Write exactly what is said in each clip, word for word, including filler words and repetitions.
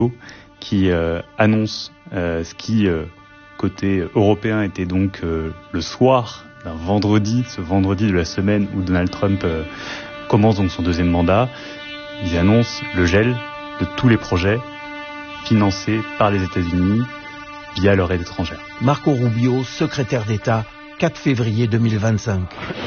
qui euh, annonce euh, ce qui, euh, côté européen, était donc euh, le soir d'un vendredi, ce vendredi de la semaine où Donald Trump euh, commence donc son deuxième mandat. Ils annoncent le gel de tous les projets financés par les États-Unis via leur aide étrangère. Marco Rubio, secrétaire d'État, quatre février deux mille vingt-cinq.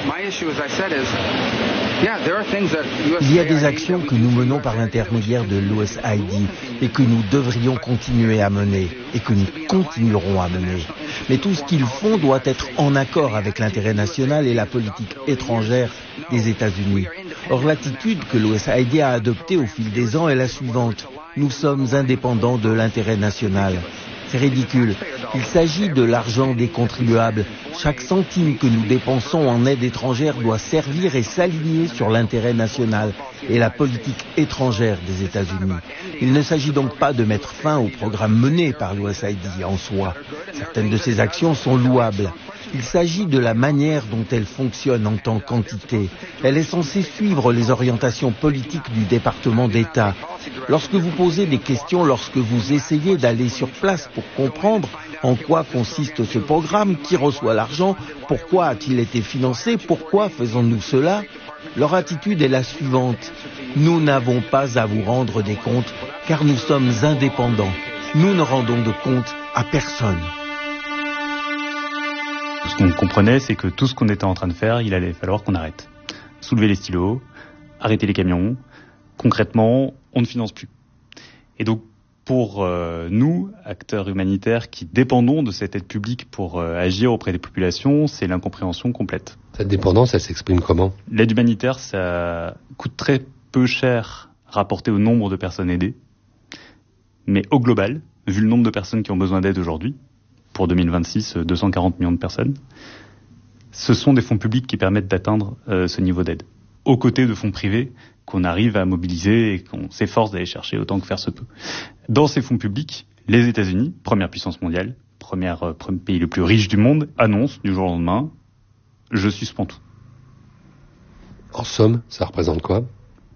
Il y a des actions que nous menons par l'intermédiaire de l'U S A I D et que nous devrions continuer à mener et que nous continuerons à mener. Mais tout ce qu'ils font doit être en accord avec l'intérêt national et la politique étrangère des États-Unis. Or, l'attitude que l'U S A I D a adoptée au fil des ans est la suivante. Nous sommes indépendants de l'intérêt national. C'est ridicule. Il s'agit de l'argent des contribuables. Chaque centime que nous dépensons en aide étrangère doit servir et s'aligner sur l'intérêt national et la politique étrangère des États-Unis. Il ne s'agit donc pas de mettre fin au programme mené par l'U S A I D en soi. Certaines de ces actions sont louables. Il s'agit de la manière dont elle fonctionne en tant qu'entité. Elle est censée suivre les orientations politiques du département d'État. Lorsque vous posez des questions, lorsque vous essayez d'aller sur place pour comprendre en quoi consiste ce programme, qui reçoit l'argent, pourquoi a-t-il été financé, pourquoi faisons-nous cela, leur attitude est la suivante. Nous n'avons pas à vous rendre des comptes car nous sommes indépendants. Nous ne rendons de comptes à personne. Ce qu'on comprenait, c'est que tout ce qu'on était en train de faire, il allait falloir qu'on arrête. Soulever les stylos, arrêter les camions. Concrètement, on ne finance plus. Et donc, pour euh, nous, acteurs humanitaires qui dépendons de cette aide publique pour euh, agir auprès des populations, c'est l'incompréhension complète. Cette dépendance, elle s'exprime comment ? L'aide humanitaire, ça coûte très peu cher rapporté au nombre de personnes aidées. Mais au global, vu le nombre de personnes qui ont besoin d'aide aujourd'hui, pour deux mille vingt-six, deux cent quarante millions de personnes, ce sont des fonds publics qui permettent d'atteindre euh, ce niveau d'aide. Aux côtés de fonds privés qu'on arrive à mobiliser et qu'on s'efforce d'aller chercher autant que faire se peut. Dans ces fonds publics, les États-Unis, première puissance mondiale, premier, euh, premier pays le plus riche du monde, annoncent du jour au lendemain « je suspends tout ». En somme, ça représente quoi ?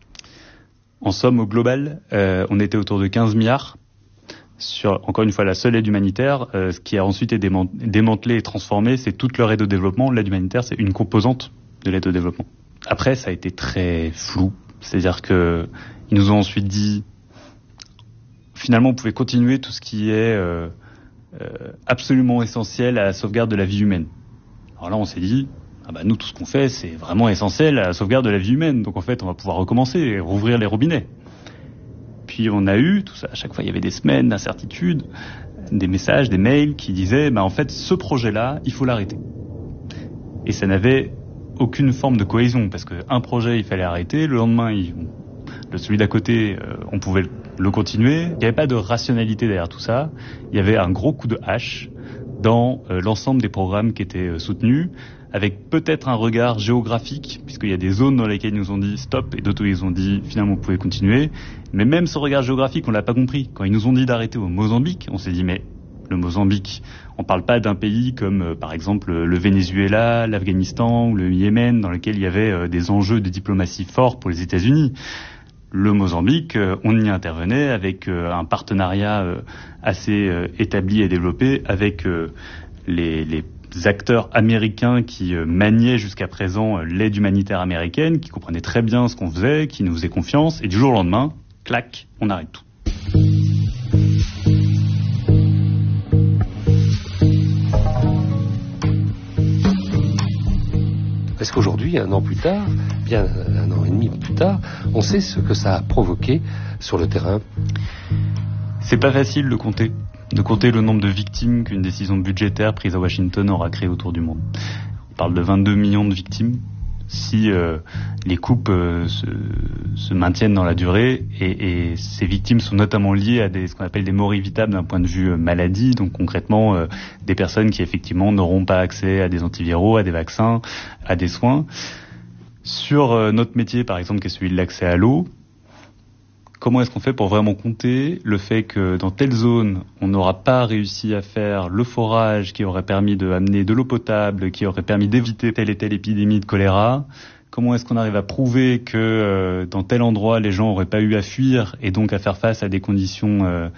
En somme, au global, euh, on était autour de quinze milliards. Sur, encore une fois, la seule aide humanitaire, euh, ce qui a ensuite été démant- démantelé et transformé, c'est toute leur aide au développement. L'aide humanitaire, c'est une composante de l'aide au développement. Après, ça a été très flou. C'est-à-dire que ils nous ont ensuite dit, finalement, vous pouvez continuer tout ce qui est euh, euh, absolument essentiel à la sauvegarde de la vie humaine. Alors là, on s'est dit, ah bah nous, tout ce qu'on fait, c'est vraiment essentiel à la sauvegarde de la vie humaine. Donc en fait, on va pouvoir recommencer et rouvrir les robinets. Puis on a eu, tout ça, à chaque fois, il y avait des semaines d'incertitude, des messages, des mails qui disaient, bah en fait, ce projet-là, il faut l'arrêter. Et ça n'avait aucune forme de cohésion, parce qu'un projet, il fallait arrêter, le lendemain, il, le, celui d'à côté, euh, on pouvait le, le continuer. Il n'y avait pas de rationalité derrière tout ça. Il y avait un gros coup de hache dans euh, l'ensemble des programmes qui étaient euh, soutenus, avec peut-être un regard géographique, puisqu'il y a des zones dans lesquelles ils nous ont dit stop, et d'autres où ils ont dit finalement vous pouvez continuer. Mais même ce regard géographique, on l'a pas compris. Quand ils nous ont dit d'arrêter au Mozambique, on s'est dit mais le Mozambique, on parle pas d'un pays comme euh, par exemple le Venezuela, l'Afghanistan ou le Yémen, dans lequel il y avait euh, des enjeux de diplomatie forts pour les États-Unis. Le Mozambique, euh, on y intervenait avec euh, un partenariat euh, assez euh, établi et développé avec euh, les, les acteurs américains qui euh, maniaient jusqu'à présent euh, l'aide humanitaire américaine, qui comprenaient très bien ce qu'on faisait, qui nous faisaient confiance, et du jour au lendemain, clac, on arrête tout. Est-ce qu'aujourd'hui, un an plus tard, bien un an et demi plus tard, on sait ce que ça a provoqué sur le terrain ? C'est pas facile de compter. de compter le nombre de victimes qu'une décision budgétaire prise à Washington aura créé autour du monde. On parle de vingt-deux millions de victimes si euh, les coupes euh, se, se maintiennent dans la durée, et, et ces victimes sont notamment liées à des, ce qu'on appelle des morts évitables d'un point de vue euh, maladie, donc concrètement euh, des personnes qui effectivement n'auront pas accès à des antiviraux, à des vaccins, à des soins. Sur euh, notre métier par exemple, qui est celui de l'accès à l'eau, comment est-ce qu'on fait pour vraiment compter le fait que dans telle zone, on n'aura pas réussi à faire le forage qui aurait permis d'amener de l'eau potable, qui aurait permis d'éviter telle et telle épidémie de choléra? comment est-ce qu'on arrive à prouver que euh, dans tel endroit les gens auraient pas eu à fuir et donc à faire face à des conditions euh,